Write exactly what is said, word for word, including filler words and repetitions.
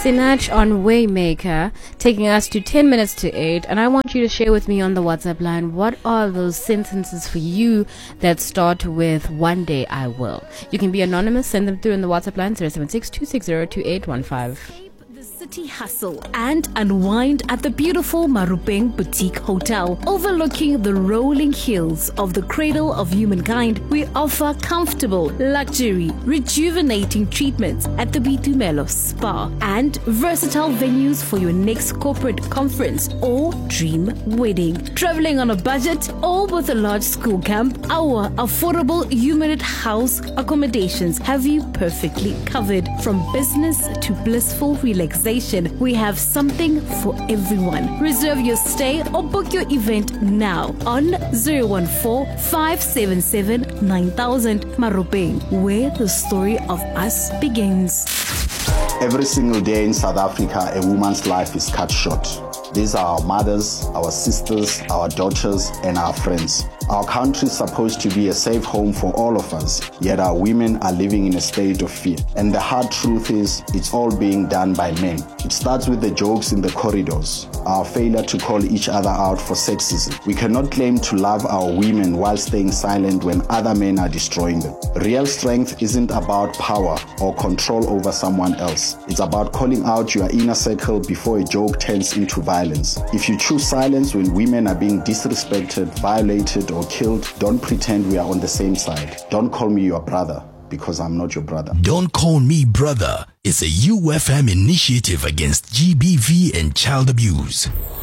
Sinach on Waymaker, taking us to ten minutes to eight. And I want you to share with me on the WhatsApp line, what are those sentences for you that start with one day I will? You can be anonymous. Send them through in the WhatsApp line zero seven six two six zero two eight one five. City hustle and unwind at the beautiful Marupeng Boutique Hotel. Overlooking the rolling hills of the cradle of humankind, we offer comfortable, luxury, rejuvenating treatments at the Bitumelo Spa and versatile venues for your next corporate conference or dream wedding. Traveling on a budget or with a large school camp, our affordable Humanit House accommodations have you perfectly covered. From business to blissful relaxation, we have something for everyone. Reserve your stay or book your event now on zero one four five seven seven nine thousand. Marupeng, where the story of us begins. Every single day in South Africa, a woman's life is cut short. These are our mothers, our sisters, our daughters, and our friends. Our country is supposed to be a safe home for all of us, yet our women are living in a state of fear. And the hard truth is, it's all being done by men. It starts with the jokes in the corridors, our failure to call each other out for sexism. We cannot claim to love our women while staying silent when other men are destroying them. Real strength isn't about power or control over someone else. It's about calling out your inner circle before a joke turns into violence. If you choose silence when women are being disrespected, violated, or killed, don't pretend we are on the same side. Don't call me your brother, because I'm not your brother. Don't Call Me Brother is a U F M initiative against G B V and child abuse.